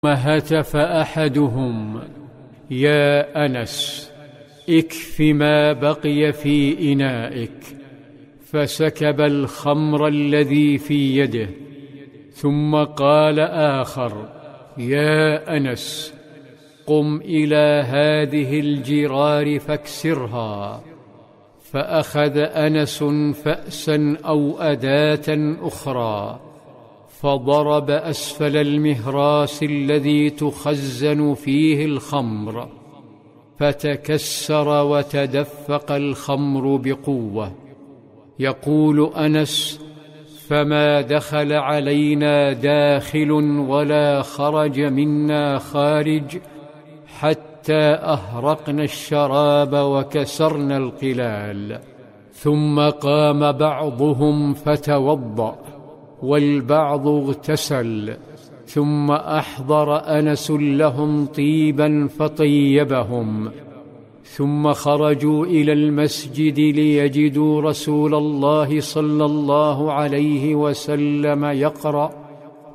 هتف أحدهم: يا أنس، اكف ما بقي في إنائك. فسكب الخمر الذي في يده. ثم قال آخر: يا أنس، قم إلى هذه الجرار فاكسرها. فأخذ أنس فأسا أو أداة أخرى، فضرب أسفل المهراس الذي تخزن فيه الخمر، فتكسر وتدفق الخمر بقوة. يقول أنس: فما دخل علينا داخل ولا خرج منا خارج حتى أهرقنا الشراب وكسرنا القلال. ثم قام بعضهم فتوضأ، والبعض اغتسل، ثم أحضر أنس لهم طيبا فطيبهم. ثم خرجوا إلى المسجد ليجدوا رسول الله صلى الله عليه وسلم يقرأ